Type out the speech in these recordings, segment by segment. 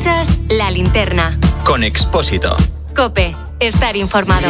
Escuchas La Linterna. Con Expósito. COPE. Estar informado.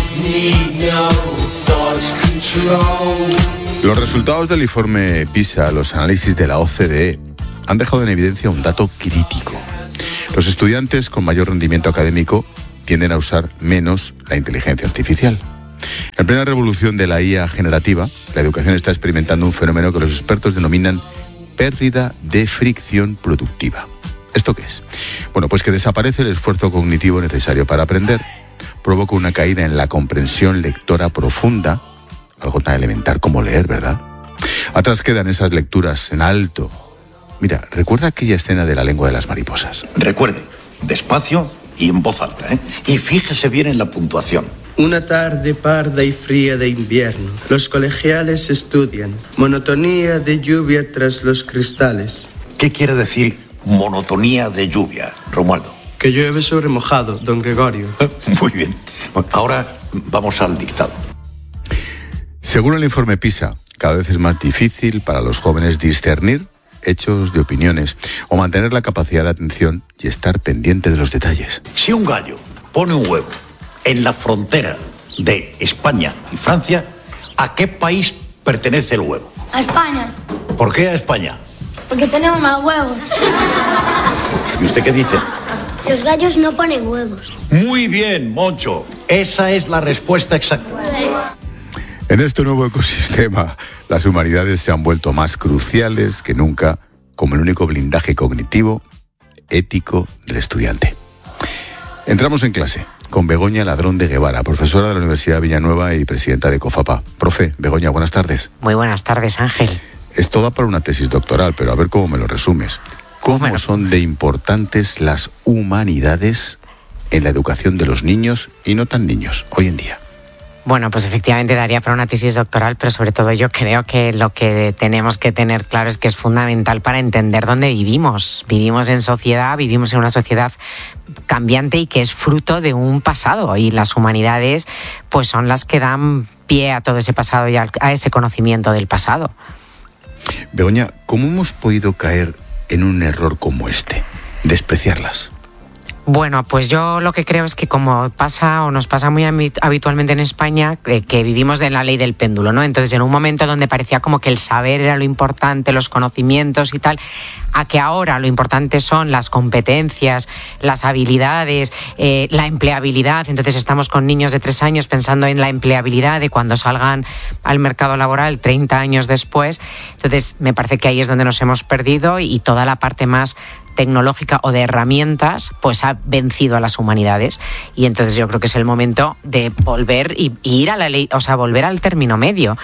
Los resultados del informe PISA, los análisis de la OCDE, han dejado en evidencia un dato crítico. Los estudiantes con mayor rendimiento académico tienden a usar menos la inteligencia artificial. En plena revolución de la IA generativa, la educación está experimentando un fenómeno que los expertos denominan pérdida de fricción productiva. ¿Esto qué es? Bueno, pues que desaparece el esfuerzo cognitivo necesario para aprender, provoca una caída en la comprensión lectora profunda, algo tan elemental como leer, ¿verdad? Atrás quedan esas lecturas en alto. Mira, recuerda aquella escena de La lengua de las mariposas. Recuerde, despacio y en voz alta, ¿eh? Y fíjese bien en la puntuación. Una tarde parda y fría de invierno. Los colegiales estudian. Monotonía de lluvia tras los cristales. ¿Qué quiere decir monotonía de lluvia, Romualdo? Que llueve sobre mojado, don Gregorio. Muy bien. Bueno, ahora vamos al dictado. Según el informe PISA, cada vez es más difícil para los jóvenes discernir hechos de opiniones o mantener la capacidad de atención y estar pendiente de los detalles. Si un gallo pone un huevo en la frontera de España y Francia, ¿a qué país pertenece el huevo? A España. ¿Por qué a España? Porque tenemos más huevos. ¿Y usted qué dice? Los gallos no ponen huevos. Muy bien, Moncho. Esa es la respuesta exacta. En este nuevo ecosistema, las humanidades se han vuelto más cruciales que nunca como el único blindaje cognitivo, ético del estudiante. Entramos en clase con Begoña Ladrón de Guevara, profesora de la Universidad de Villanueva y presidenta de COFAPA. Profe, Begoña, buenas tardes. Muy buenas tardes, Ángel. Esto da para una tesis doctoral, pero a ver cómo me lo resumes. ¿Cómo son de importantes las humanidades en la educación de los niños y no tan niños hoy en día? Bueno, pues efectivamente daría para una tesis doctoral, pero sobre todo yo creo que lo que tenemos que tener claro es que es fundamental para entender dónde vivimos. Vivimos en sociedad, vivimos en una sociedad cambiante y que es fruto de un pasado, y las humanidades pues son las que dan pie a todo ese pasado y a ese conocimiento del pasado. Begoña, ¿cómo hemos podido caer en un error como este? Despreciarlas. Bueno, pues yo lo que creo es que como pasa o nos pasa muy habitualmente en España, que vivimos de la ley del péndulo, ¿no? Entonces, en un momento donde parecía como que el saber era lo importante, los conocimientos y tal, a que ahora lo importante son las competencias, las habilidades, la empleabilidad. Entonces estamos con niños de 3 años pensando en la empleabilidad de cuando salgan al mercado laboral 30 años después. Entonces, me parece que ahí es donde nos hemos perdido, y toda la parte más tecnológica o de herramientas pues ha vencido a las humanidades, y entonces yo creo que es el momento de volver y ir a la ley, o sea, volver al término medio,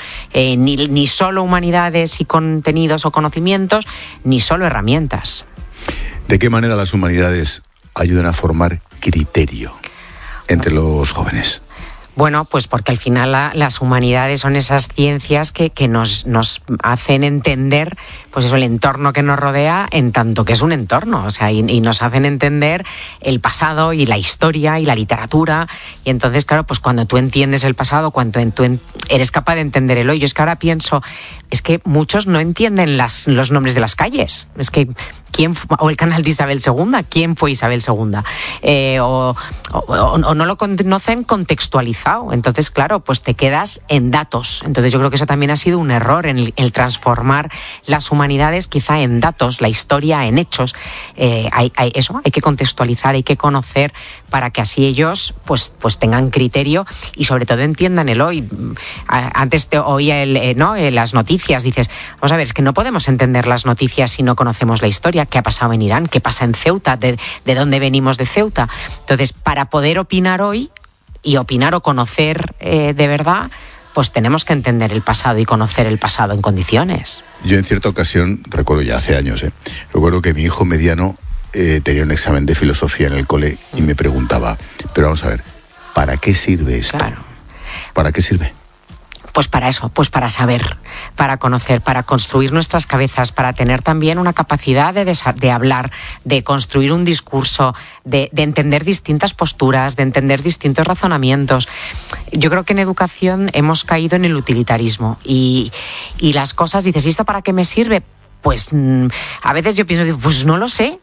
ni solo humanidades y contenidos o conocimientos, ni solo herramientas. ¿De qué manera las humanidades ayudan a formar criterio entre los jóvenes? Bueno, pues porque al final las humanidades son esas ciencias que nos hacen entender pues eso, el entorno que nos rodea, en tanto que es un entorno, o sea, y nos hacen entender el pasado y la historia y la literatura. Y entonces, claro, pues cuando tú entiendes el pasado, cuando tú eres capaz de entender el hoy. Yo es que ahora pienso, es que muchos no entienden los nombres de las calles. Es que o el canal de Isabel II, ¿quién fue Isabel II? O no lo conocen contextualizado. Entonces, claro, pues te quedas en datos. Entonces yo creo que eso también ha sido un error en el transformar las humanidades quizá en datos, la historia en hechos. Hay que contextualizar, hay que conocer para que así ellos pues tengan criterio y sobre todo entiendan el hoy. Antes te oía las noticias, dices, vamos a ver, es que no podemos entender las noticias si no conocemos la historia. ¿Qué ha pasado en Irán? ¿Qué pasa en Ceuta? ¿De dónde venimos de Ceuta? Entonces, para poder opinar hoy y opinar o conocer de verdad, pues tenemos que entender el pasado y conocer el pasado en condiciones. Yo en cierta ocasión, recuerdo ya hace años, recuerdo que mi hijo mediano tenía un examen de filosofía en el cole y me preguntaba, pero vamos a ver, ¿para qué sirve esto? Claro. ¿Para qué sirve? Pues para eso, pues para saber, para conocer, para construir nuestras cabezas, para tener también una capacidad de hablar, de construir un discurso, de entender distintas posturas, de entender distintos razonamientos. Yo creo que en educación hemos caído en el utilitarismo y las cosas, dices, ¿y esto para qué me sirve? Pues a veces yo pienso, pues no lo sé,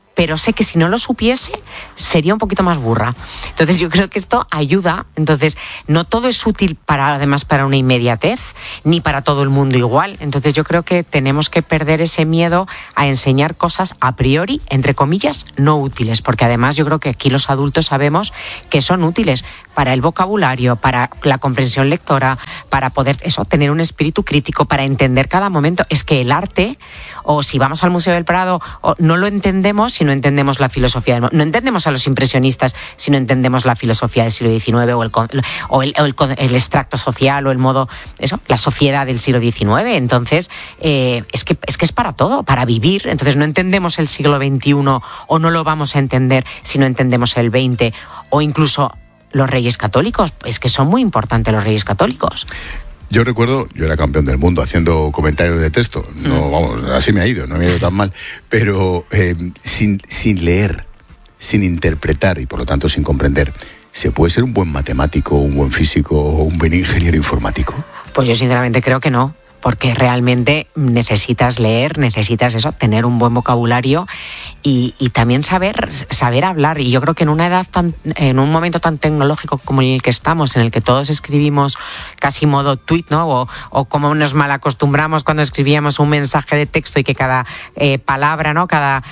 pero sé que si no lo supiese sería un poquito más burra. Entonces yo creo que esto ayuda. Entonces no todo es útil además para una inmediatez, ni para todo el mundo igual. Entonces yo creo que tenemos que perder ese miedo a enseñar cosas a priori, entre comillas, no útiles, porque además yo creo que aquí los adultos sabemos que son útiles para el vocabulario, para la comprensión lectora, para poder tener un espíritu crítico, para entender cada momento. Es que el arte, o si vamos al Museo del Prado, no lo entendemos si no entendemos la filosofía. No entendemos a los impresionistas si no entendemos la filosofía del siglo XIX o el extracto social o el modo, la sociedad del siglo XIX. Entonces, es que es para todo, para vivir. Entonces no entendemos el siglo XXI o no lo vamos a entender si no entendemos el XX o incluso los Reyes Católicos. Es que son muy importantes los Reyes Católicos. Yo recuerdo, yo era campeón del mundo haciendo comentarios de texto. No, vamos, así me ha ido, no me ha ido tan mal. Pero sin leer, sin interpretar y por lo tanto sin comprender, ¿se puede ser un buen matemático, un buen físico o un buen ingeniero informático? Pues yo sinceramente creo que no. Porque realmente necesitas leer, necesitas tener un buen vocabulario y también saber hablar. Y yo creo que en un momento tan tecnológico como el que estamos, en el que todos escribimos casi modo tweet, ¿no? O como nos mal acostumbramos cuando escribíamos un mensaje de texto y que cada palabra, ¿no? Cada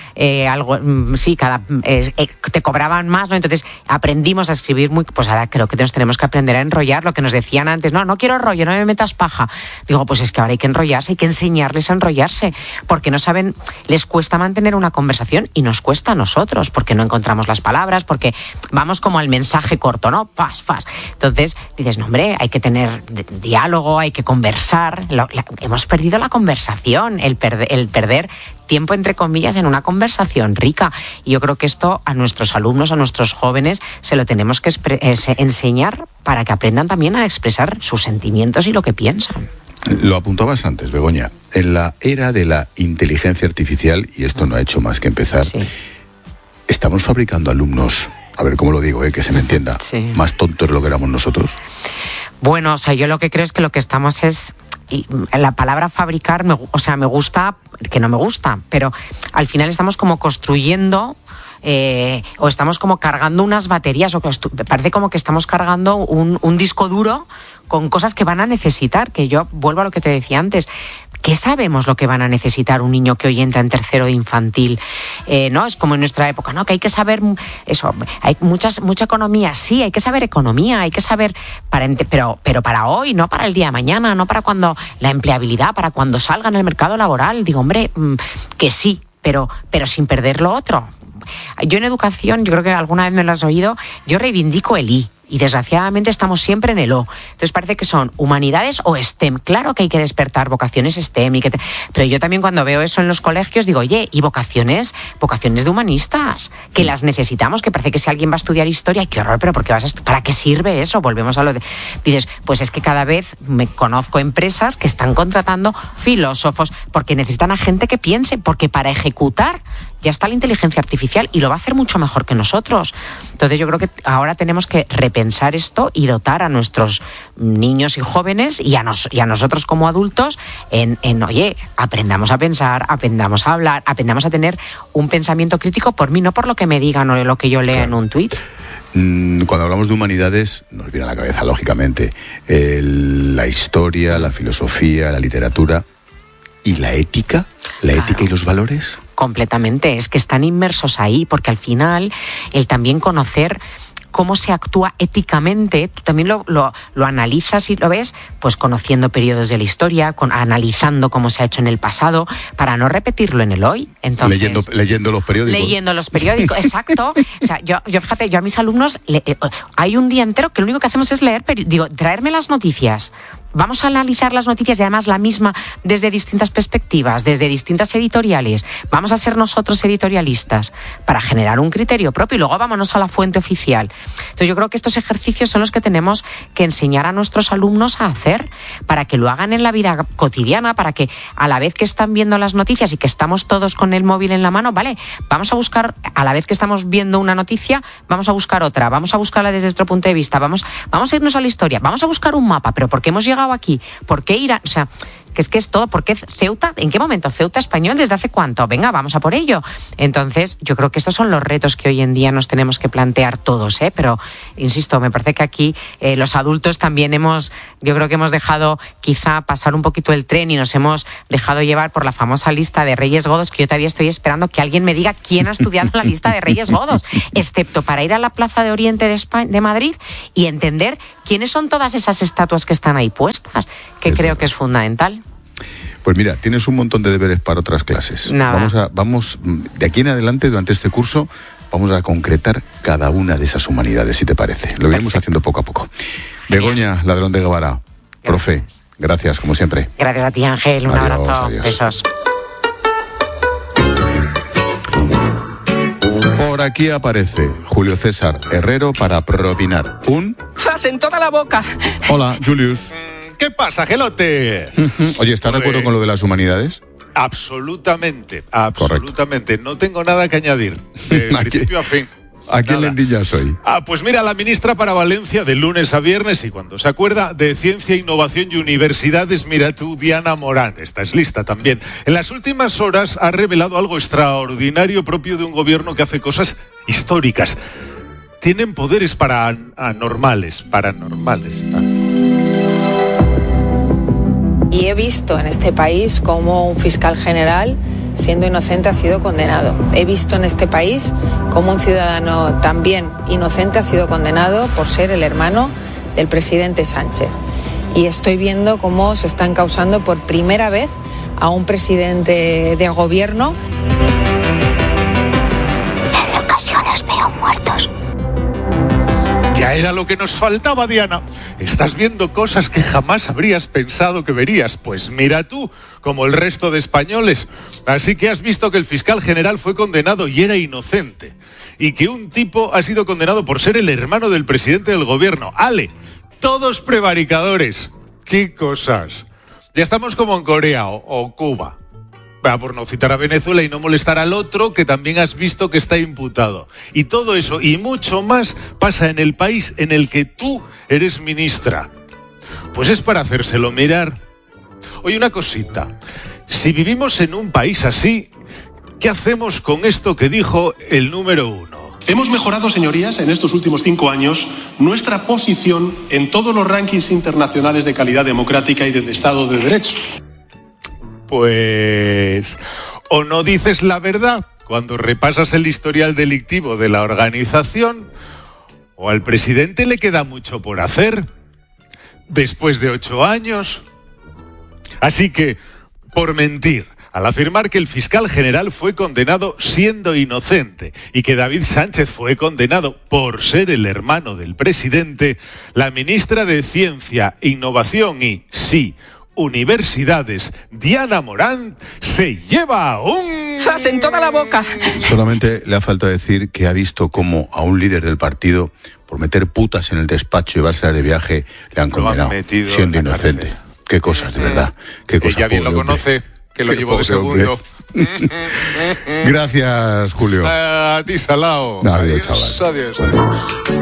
te cobraban más, ¿no? Entonces aprendimos a escribir pues ahora creo que nos tenemos que aprender a enrollar. Lo que nos decían antes, no quiero rollo, no me metas paja. Digo, pues es que ahora hay que enrollarse, hay que enseñarles a enrollarse, porque no saben, les cuesta mantener una conversación y nos cuesta a nosotros, porque no encontramos las palabras, porque vamos como al mensaje corto, ¿no? Fas. Entonces dices, no hombre, hay que tener diálogo, hay que conversar. Hemos perdido la conversación, el perder tiempo, entre comillas, en una conversación rica. Y yo creo que esto a nuestros alumnos, a nuestros jóvenes, se lo tenemos que enseñar para que aprendan también a expresar sus sentimientos y lo que piensan. Lo apuntabas antes, Begoña, en la era de la inteligencia artificial, y esto no ha hecho más que empezar, sí. Estamos fabricando alumnos, a ver cómo lo digo, que se me entienda, sí. Más tontos de lo que éramos nosotros. Bueno, yo lo que creo es que lo que estamos es... Y la palabra fabricar, me gusta, que no me gusta, pero al final estamos como construyendo... o estamos como cargando unas baterías, o parece como que estamos cargando un disco duro con cosas que van a necesitar, que yo vuelvo a lo que te decía antes. ¿Qué sabemos lo que van a necesitar un niño que hoy entra en tercero de infantil? ¿No? Es como en nuestra época, ¿no? Que hay que saber eso. Hay mucha economía, sí, hay que saber economía, hay que saber, pero para hoy, no para el día de mañana, no para cuando la empleabilidad, para cuando salga en el mercado laboral. Digo, hombre, que sí, pero sin perder lo otro. Yo en educación, yo creo que alguna vez me lo has oído, yo reivindico el I. Y desgraciadamente estamos siempre en el O. Entonces parece que son humanidades o STEM. Claro que hay que despertar vocaciones STEM. Pero yo también cuando veo eso en los colegios digo, oye, ¿y vocaciones de humanistas? Que las necesitamos, que parece que si alguien va a estudiar historia, ¡qué horror! ¿Pero por qué para qué sirve eso? Volvemos a lo de... Dices, pues es que cada vez me conozco empresas que están contratando filósofos porque necesitan a gente que piense, porque para ejecutar ya está la inteligencia artificial y lo va a hacer mucho mejor que nosotros. Entonces yo creo que ahora tenemos que repensar esto y dotar a nuestros niños y jóvenes y a nosotros como adultos oye, aprendamos a pensar, aprendamos a hablar, aprendamos a tener un pensamiento crítico por mí, no por lo que me digan o lo que yo lea en un tuit. Cuando hablamos de humanidades, nos viene a la cabeza, lógicamente, la historia, la filosofía, la literatura y la ética, ética y los valores. Completamente, es que están inmersos ahí, porque al final el también conocer cómo se actúa éticamente, tú también lo analizas y lo ves, pues conociendo periodos de la historia, analizando cómo se ha hecho en el pasado, para no repetirlo en el hoy. Entonces, leyendo los periódicos. Leyendo los periódicos, exacto. O sea, yo fíjate, yo a mis alumnos, hay un día entero que lo único que hacemos es leer, traerme las noticias. Vamos a analizar las noticias y además la misma desde distintas perspectivas, desde distintas editoriales. Vamos a ser nosotros editorialistas para generar un criterio propio y luego vámonos a la fuente oficial. Entonces yo creo que estos ejercicios son los que tenemos que enseñar a nuestros alumnos a hacer para que lo hagan en la vida cotidiana, para que a la vez que están viendo las noticias y que estamos todos con el móvil en la mano, vale, vamos a buscar, a la vez que estamos viendo una noticia, vamos a buscar otra, vamos a buscarla desde nuestro punto de vista, vamos a irnos a la historia, vamos a buscar un mapa, pero ¿por qué hemos llegado aquí? ¿Por qué ir a...? O sea, que es todo. ¿Por qué Ceuta? ¿En qué momento? ¿Ceuta español? ¿Desde hace cuánto? Venga, vamos a por ello. Entonces, yo creo que estos son los retos que hoy en día nos tenemos que plantear todos, pero, insisto, me parece que aquí los adultos también yo creo que hemos dejado quizá pasar un poquito el tren y nos hemos dejado llevar por la famosa lista de Reyes Godos, que yo todavía estoy esperando que alguien me diga quién ha estudiado la lista de Reyes Godos, excepto para ir a la Plaza de Oriente de Madrid y entender quiénes son todas esas estatuas que están ahí puestas, que creo que es fundamental. Pues mira, tienes un montón de deberes para otras clases. Nada. Vamos, de aquí en adelante, durante este curso, vamos a concretar cada una de esas humanidades, si te parece. Lo iremos haciendo poco a poco. Begoña Ladrón de Guevara, profe, gracias, como siempre. Gracias a ti, Ángel. Un abrazo. Adiós. Besos. Por aquí aparece Julio César Herrero para propinar un... ¡Zas en toda la boca! Hola, Julius. ¿Qué pasa, Gelote? Oye, ¿estás de acuerdo con lo de las humanidades? Absolutamente. Correcto. No tengo nada que añadir, de principio a fin. ¿A quién le endillas hoy? Pues mira, la ministra para Valencia de lunes a viernes, y cuando se acuerda de Ciencia, Innovación y Universidades, mira tú, Diana Morán, esta es lista también. En las últimas horas ha revelado algo extraordinario propio de un gobierno que hace cosas históricas. Tienen poderes paranormales. Y he visto en este país cómo un fiscal general, siendo inocente, ha sido condenado. He visto en este país cómo un ciudadano también inocente ha sido condenado por ser el hermano del presidente Sánchez. Y estoy viendo cómo se está encausando por primera vez a un presidente de gobierno. En ocasiones veo muertos. Ya era lo que nos faltaba, Diana. Estás viendo cosas que jamás habrías pensado que verías. Pues mira tú, como el resto de españoles. Así que has visto que el fiscal general fue condenado y era inocente. Y que un tipo ha sido condenado por ser el hermano del presidente del gobierno. ¡Ale! Todos prevaricadores. ¡Qué cosas! Ya estamos como en Corea o Cuba. Por no citar a Venezuela y no molestar al otro que también has visto que está imputado. Y todo eso y mucho más pasa en el país en el que tú eres ministra. Pues es para hacérselo mirar. Oye, una cosita. Si vivimos en un país así, ¿qué hacemos con esto que dijo el número 1? Hemos mejorado, señorías, en estos últimos 5 años nuestra posición en todos los rankings internacionales de calidad democrática y del Estado de Derecho. Pues, o no dices la verdad cuando repasas el historial delictivo de la organización, o al presidente le queda mucho por hacer, después de 8 años. Así que, por mentir, al afirmar que el fiscal general fue condenado siendo inocente y que David Sánchez fue condenado por ser el hermano del presidente, la ministra de Ciencia, Innovación y, sí, Universidades, Diana Morán, se lleva un... ¡Zas en toda la boca! Solamente le ha faltado decir que ha visto cómo a un líder del partido, por meter putas en el despacho y llevarse de viaje, le han condenado, siendo inocente. Qué cosas, de verdad. Qué cosas. Ella bien lo conoce, que lo llevó de segundo. Gracias, Julio. A ti, Salao. Adiós, chaval. Adiós.